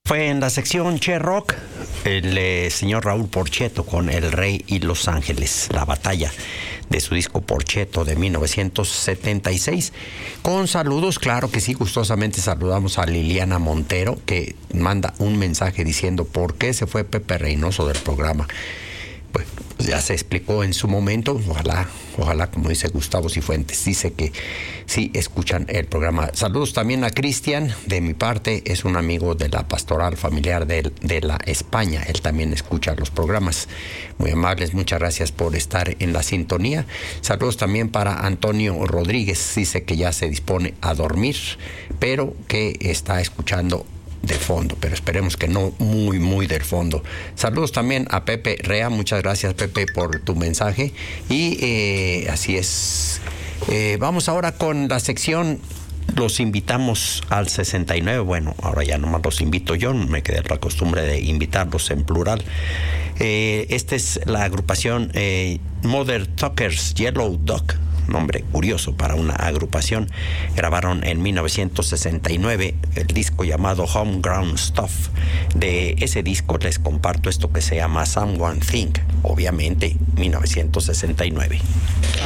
Fue en la sección Che Rock el señor Raúl Porchetto con El Rey y Los Ángeles, la batalla de su disco Porchetto de 1976. Con saludos, claro que sí, gustosamente saludamos a Liliana Montero, que manda un mensaje diciendo por qué se fue Pepe Reynoso del programa. Pues ya se explicó en su momento, ojalá, como dice Gustavo Cifuentes, dice que sí escuchan el programa. Saludos también a Cristian, de mi parte, es un amigo de la Pastoral Familiar de la España, él también escucha los programas. Muy amables, muchas gracias por estar en la sintonía. Saludos también para Antonio Rodríguez, dice que ya se dispone a dormir, pero que está escuchando de fondo, pero esperemos que no muy del fondo. Saludos también a Pepe Rea, muchas gracias Pepe por tu mensaje. Y así es, vamos ahora con la sección Los invitamos al 69. Bueno, ahora ya nomás los invito yo, me quedé la costumbre de invitarlos en plural. Esta es la agrupación Mother Tuckers Yellow Dog, nombre curioso para una agrupación. Grabaron en 1969 el disco llamado Homegrown Stuff. De ese disco les comparto esto que se llama Someone Think, obviamente 1969.